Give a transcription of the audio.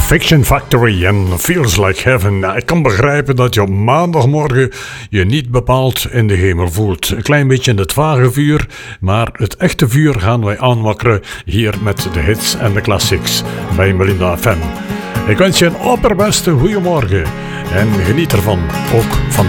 Fiction Factory en Feels Like Heaven. Nou, ik kan begrijpen dat je op maandagmorgen je niet bepaald in de hemel voelt. Een klein beetje in het vage vuur, maar het echte vuur gaan wij aanwakkeren hier met de hits en de classics bij Melinda FM. Ik wens je een opperbeste goeiemorgen en geniet ervan, ook van